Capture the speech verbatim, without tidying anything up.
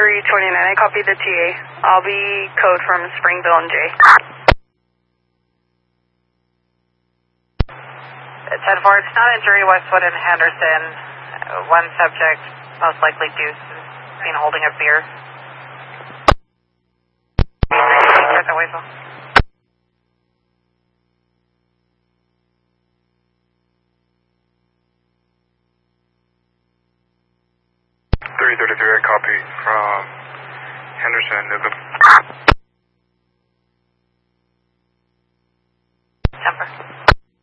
three twenty-nine, I copy the T A. I'll be code from Springville and J. ten four, it's not injury, Westwood and Henderson. Uh, one subject, most likely due to being holding a beer. Check that way, Phil. three thirty-three, I copy from Henderson, Newcomb.